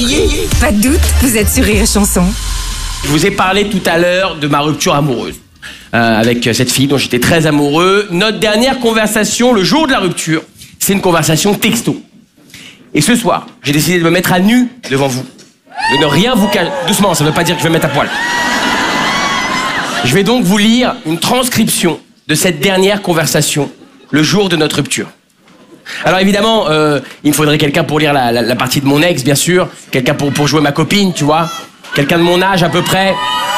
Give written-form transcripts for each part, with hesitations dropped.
crier. Pas de doute, vous êtes sur Rire et Chanson. Je vous ai parlé tout à l'heure de ma rupture amoureuse. Avec cette fille dont j'étais très amoureux. Notre dernière conversation, le jour de la rupture, c'est une conversation texto. Et ce soir, j'ai décidé de me mettre à nu devant vous. De ne rien vous cacher. Doucement, ça ne veut pas dire que je vais me mettre à poil. Je vais donc vous lire une transcription de cette dernière conversation, le jour de notre rupture. Alors évidemment, il me faudrait quelqu'un pour lire la partie de mon ex, bien sûr. Quelqu'un pour jouer ma copine, tu vois. Quelqu'un de mon âge à peu près.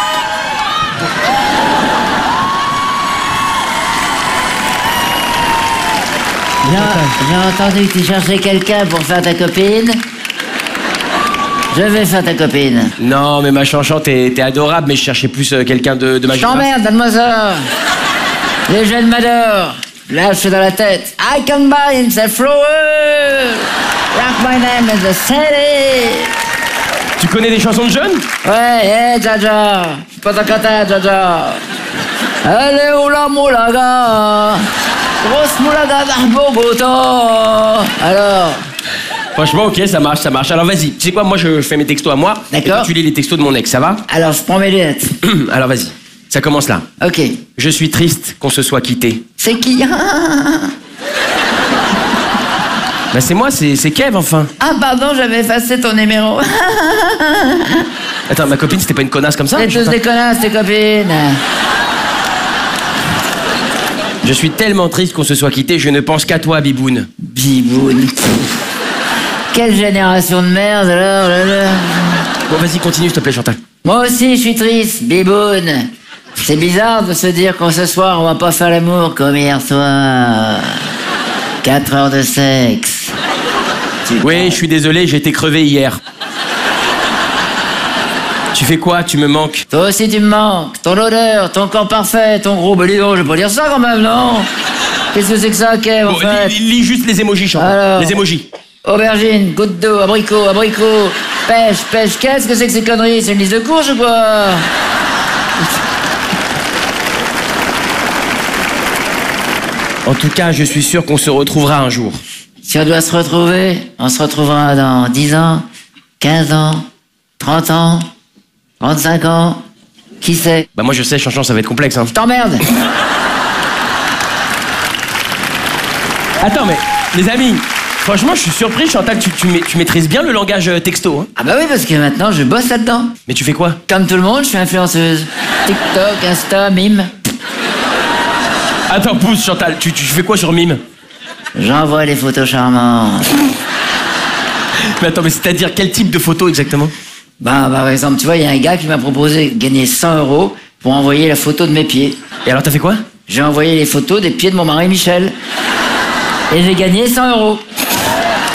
J'ai entendu que tu cherchais quelqu'un pour faire ta copine. Je vais faire ta copine. Non, mais ma chanchante, t'es adorable, mais je cherchais plus quelqu'un de ma Je t'emmerde, donne-moi ça. Les jeunes m'adorent. Là, je suis dans la tête. I can buy in the flower. Rock my name in the city. Tu connais des chansons de jeunes? Ouais, hey, Jaja. Je suis pas ta cata, Jaja. Allez, où la moulaga? Grosse moulaga d'Arbogota. Alors? Franchement, ok, ça marche. Alors vas-y, tu sais quoi, moi je fais mes textos à moi. D'accord. Et toi, tu lis les textos de mon ex, ça va? Alors, je prends mes lunettes. Alors vas-y, ça commence là. Ok. Je suis triste qu'on se soit quittés. C'est qui? Bah c'est moi, c'est Kev, enfin. Ah, pardon, j'avais effacé ton numéro. Attends, ma copine, c'était pas une connasse comme ça? C'est tous des connasses, tes copines. Je suis tellement triste qu'on se soit quittés, je ne pense qu'à toi, Biboun. Biboun. Quelle génération de merde, alors, là. Bon, vas-y, continue, s'il te plaît, Chantal. Moi aussi, je suis triste, Biboun. C'est bizarre de se dire qu'en ce soir, on va pas faire l'amour comme hier soir. 4 heures de sexe. Oui, je suis désolé, j'ai été crevé hier. Tu fais quoi? Tu me manques? Toi aussi, tu me manques. Ton odeur, ton corps parfait, ton gros balion. Je vais pas dire ça quand même, non? Qu'est-ce que c'est que ça, Kev, en Bon, fait? lis juste les émojis, Chantal. Alors. Les émojis. Aubergine, goutte d'eau, abricot, pêche. Qu'est-ce que c'est que ces conneries? C'est une liste de courses ou quoi? En tout cas, je suis sûr qu'on se retrouvera un jour. Si on doit se retrouver, on se retrouvera dans 10 ans, 15 ans, 30 ans, 35 ans. Qui sait? Bah moi je sais, Chanchon, ça va être complexe, hein. Je t'emmerde! Attends, mais les amis, franchement, je suis surpris, Chantal, tu maîtrises bien le langage texto, hein. Ah bah oui, parce que maintenant, je bosse là-dedans. Mais tu fais quoi? Comme tout le monde, je suis influenceuse. TikTok, Insta, Mime. Attends, pousse, Chantal, tu fais quoi sur Mime? J'envoie les photos charmantes. Mais attends, mais c'est-à-dire quel type de photo exactement? Bah, par exemple, tu vois, il y a un gars qui m'a proposé de gagner 100 € pour envoyer la photo de mes pieds. Et alors t'as fait quoi? J'ai envoyé les photos des pieds de mon mari Michel. Et j'ai gagné 100 €.